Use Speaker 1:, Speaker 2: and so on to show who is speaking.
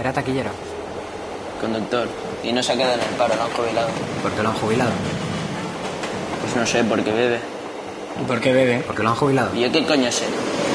Speaker 1: Era taquillero.
Speaker 2: Conductor. Y no se ha quedado en el paro, lo han jubilado.
Speaker 1: ¿Por qué lo han jubilado?
Speaker 2: Pues no sé, porque bebe.
Speaker 1: ¿Y por qué bebe? ¿Por qué lo han jubilado?
Speaker 2: ¿Y yo qué coño sé?